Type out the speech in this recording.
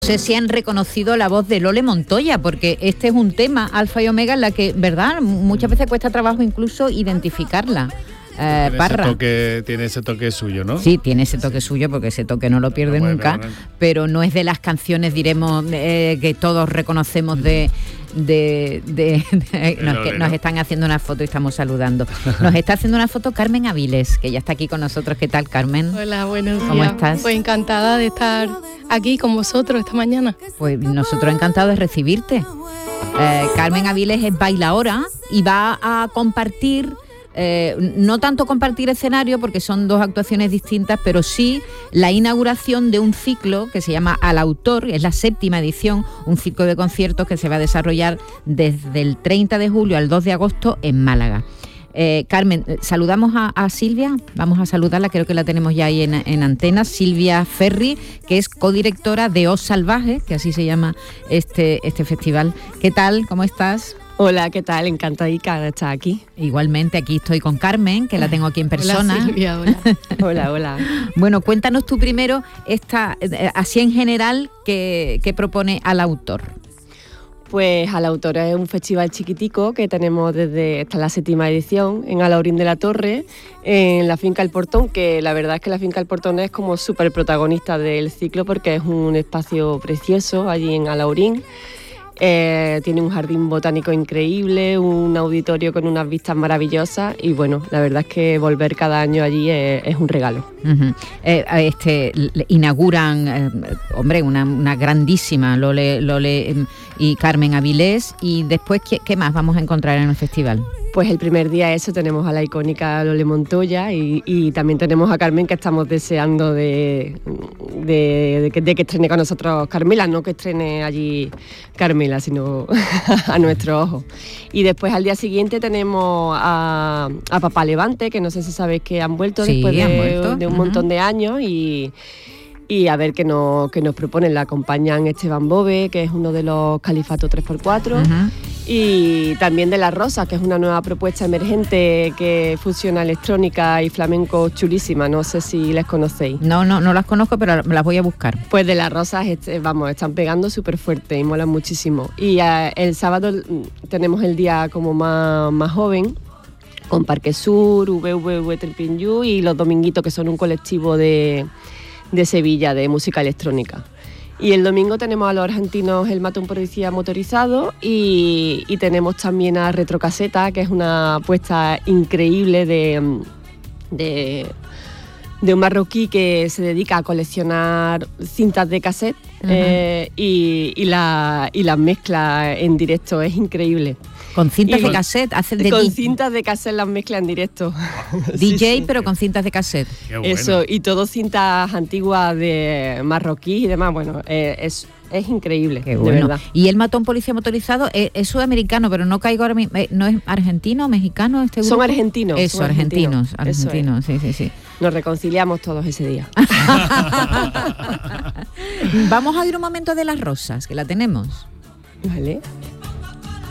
No sé si han reconocido la voz de Lole Montoya, porque este es un tema, Alfa y Omega, en la que, ¿verdad?, muchas veces cuesta trabajo incluso identificarla. Parra. Tiene ese toque suyo, ¿no? Sí, tiene ese toque suyo, porque ese toque no lo pierde nunca, pero no es de las canciones, diremos, que todos reconocemos nos están haciendo una foto y estamos saludando. Nos está haciendo una foto Carmen Avilés, que ya está aquí con nosotros. ¿Qué tal, Carmen? Hola, buenos días. ¿Cómo estás? Pues encantada de estar aquí con vosotros esta mañana. Pues nosotros encantados de recibirte. Carmen Avilés es bailaora y va a compartir... no tanto compartir escenario porque son dos actuaciones distintas, pero sí la inauguración de un ciclo que se llama Al Autor, es la 7ª edición, un ciclo de conciertos que se va a desarrollar desde el 30 de julio al 2 de agosto en Málaga. Carmen, saludamos a Silvia, vamos a saludarla, creo que la tenemos ya ahí en antena, Silvia Ferri, que es codirectora de Os Salvaje, que así se llama este festival. ¿Qué tal? ¿Cómo estás? Hola, ¿qué tal? Encantadica de estar aquí. Igualmente, aquí estoy con Carmen, que la tengo aquí en persona. Hola, Silvia, hola. Hola. Bueno, cuéntanos tú primero, así en general, ¿qué propone Al Autor? Pues Al Autor es un festival chiquitico que tenemos esta la 7ª edición en Alhaurín de la Torre, en la Finca El Portón, que la verdad es que la Finca El Portón es como súper protagonista del ciclo porque es un espacio precioso allí en Alhaurín. Tiene un jardín botánico increíble, un auditorio con unas vistas maravillosas y bueno, la verdad es que volver cada año allí es un regalo. Uh-huh. Inauguran, una grandísima Lole y Carmen Avilés, y después, ¿qué más vamos a encontrar en el festival? Pues el primer día tenemos a la icónica Lole Montoya y también tenemos a Carmen, que estamos deseando de que estrene con nosotros Carmela, no que estrene allí Carmela, sino a nuestro ojo. Y después al día siguiente tenemos a Papá Levante, que no sé si sabéis que han vuelto después de un montón de años y a ver qué nos proponen. La acompañan Esteban Bove, que es uno de los Califato 3x4, uh-huh. Y también de La Rosa, que es una nueva propuesta emergente que fusiona electrónica y flamenco chulísima. No sé si les conocéis. No las conozco, pero las voy a buscar. Pues de La Rosa, están pegando súper fuerte y molan muchísimo. Y el sábado tenemos el día como más joven, con Parque Sur, VVV Tripinyu y Los Dominguitos, que son un colectivo de Sevilla de música electrónica. Y el domingo tenemos a los argentinos El Matón Policía Motorizado y tenemos también a Retrocaseta, que es una apuesta increíble de un marroquí que se dedica a coleccionar cintas de cassette, uh-huh. y las mezcla en directo, es increíble. ¿Con cintas de cassette? Con cintas de cassette las mezcla en directo. DJ, sí. Pero con cintas de cassette. Bueno. Eso, y todo cintas antiguas de marroquí y demás. Bueno, es increíble, bueno. De verdad. Y El Matón Policía Motorizado es sudamericano, pero no caigo ahora mismo. ¿No es argentino, mexicano este grupo? Son argentinos. Eso, argentinos, sí. Nos reconciliamos todos ese día. Vamos a oír un momento de Las Rosas, que la tenemos. Vale.